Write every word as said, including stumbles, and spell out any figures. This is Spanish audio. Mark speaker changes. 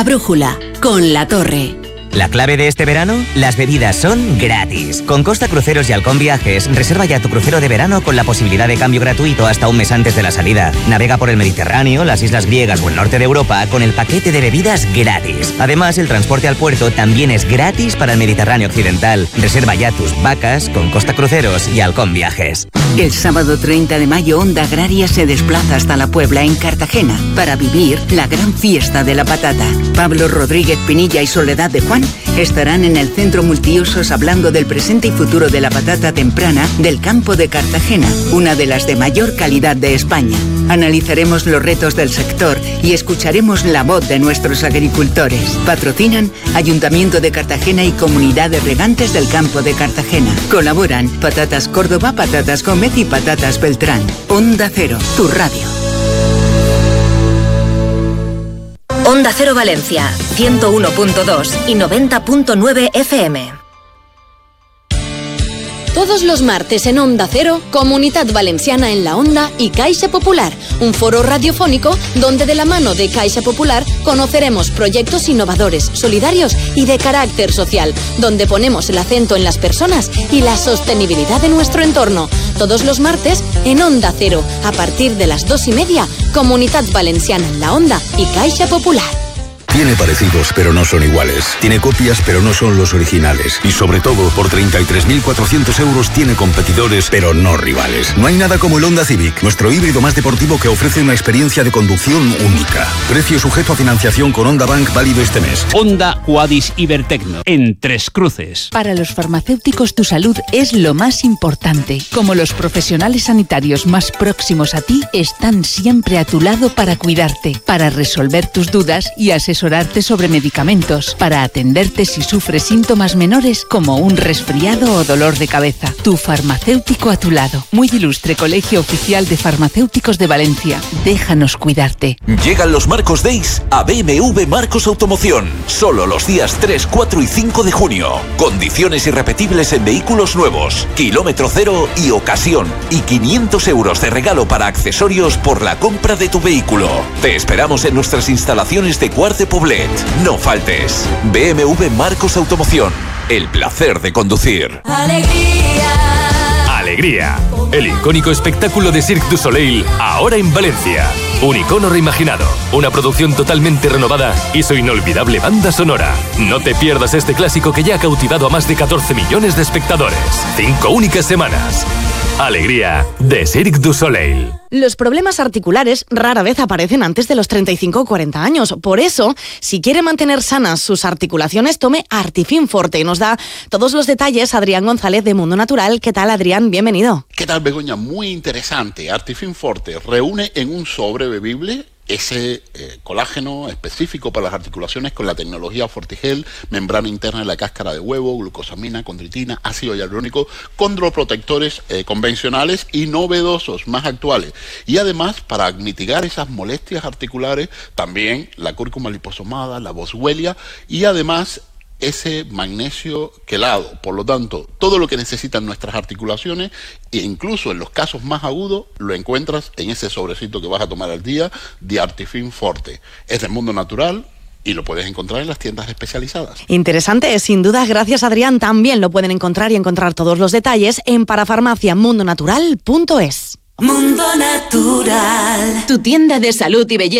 Speaker 1: La Brújula, con La Torre.
Speaker 2: ¿La clave de este verano? Las bebidas son gratis. Con Costa Cruceros y Halcón Viajes, reserva ya tu crucero de verano con la posibilidad de cambio gratuito hasta un mes antes de la salida. Navega por el Mediterráneo, las islas griegas o el norte de Europa con el paquete de bebidas gratis. Además, el transporte al puerto también es gratis para el Mediterráneo occidental. Reserva ya tus vacas con Costa Cruceros y Halcón Viajes.
Speaker 3: El sábado treinta de mayo, Onda Agraria se desplaza hasta la Puebla, en Cartagena, para vivir la gran fiesta de la patata. Pablo Rodríguez Pinilla y Soledad de Juan estarán en el Centro Multiusos hablando del presente y futuro de la patata temprana del campo de Cartagena, una de las de mayor calidad de España. Analizaremos los retos del sector y escucharemos la voz de nuestros agricultores. Patrocinan Ayuntamiento de Cartagena y Comunidad de Regantes del Campo de Cartagena. Colaboran Patatas Córdoba, Patatas Gómez y Patatas Beltrán. Onda Cero, tu radio.
Speaker 4: Onda Cero Valencia, ciento uno punto dos y noventa punto nueve F M.
Speaker 1: Todos los martes en Onda Cero, Comunidad Valenciana en la Onda y Caixa Popular, un foro radiofónico donde de la mano de Caixa Popular conoceremos proyectos innovadores, solidarios y de carácter social, donde ponemos el acento en las personas y la sostenibilidad de nuestro entorno. Todos los martes en Onda Cero, a partir de las dos y media, Comunidad Valenciana en la Onda y Caixa Popular.
Speaker 5: Tiene parecidos, pero no son iguales. Tiene copias, pero no son los originales. Y sobre todo, por treinta y tres mil cuatrocientos euros tiene competidores, pero no rivales. No hay nada como el Honda Civic, nuestro híbrido más deportivo que ofrece una experiencia de conducción única. Precio sujeto a financiación con Honda Bank válido este mes.
Speaker 6: Honda Quadis Ibertecno, en Tres Cruces.
Speaker 7: Para los farmacéuticos tu salud es lo más importante. Como los profesionales sanitarios más próximos a ti, están siempre a tu lado para cuidarte, para resolver tus dudas y asesorarte sobre medicamentos, para atenderte si sufres síntomas menores como un resfriado o dolor de cabeza. Tu farmacéutico a tu lado. Muy ilustre Colegio Oficial de Farmacéuticos de Valencia. Déjanos cuidarte.
Speaker 8: Llegan los Marcos Days a B M W Marcos Automoción. Solo los días tres, cuatro y cinco de junio. Condiciones irrepetibles en vehículos nuevos, kilómetro cero y ocasión. Y quinientos euros de regalo para accesorios por la compra de tu vehículo. Te esperamos en nuestras instalaciones de Quart de Poblet. No faltes. B M W Marcos Automoción. El placer de conducir.
Speaker 9: Alegría. Alegría. El icónico espectáculo de Cirque du Soleil, ahora en Valencia. Un icono reimaginado, una producción totalmente renovada y su inolvidable banda sonora. No te pierdas este clásico que ya ha cautivado a más de catorce millones de espectadores. Cinco únicas semanas. Alegría de Cirque du Soleil.
Speaker 10: Los problemas articulares rara vez aparecen antes de los treinta y cinco o cuarenta años. Por eso, si quiere mantener sanas sus articulaciones, tome Artifin Forte. Y nos da todos los detalles Adrián González de Mundo Natural. ¿Qué tal, Adrián? Bienvenido.
Speaker 11: ¿Qué tal, Begoña? Muy interesante. Artifin Forte reúne en un sobre bebible ese eh, colágeno específico para las articulaciones con la tecnología Fortigel, membrana interna de la cáscara de huevo, glucosamina, condritina, ácido hialurónico, condroprotectores eh, convencionales y novedosos, más actuales. Y además, para mitigar esas molestias articulares, también la cúrcuma liposomada, la boswellia y además ese magnesio quelado. Por lo tanto, todo lo que necesitan nuestras articulaciones, e incluso en los casos más agudos, lo encuentras en ese sobrecito que vas a tomar al día de Artifin Forte. Es del Mundo Natural y lo puedes encontrar en las tiendas especializadas.
Speaker 10: Interesante, sin duda. Gracias, Adrián. También lo pueden encontrar y encontrar todos los detalles en parafarmacia mundo natural punto es.
Speaker 1: Mundo Natural, tu tienda de salud y belleza.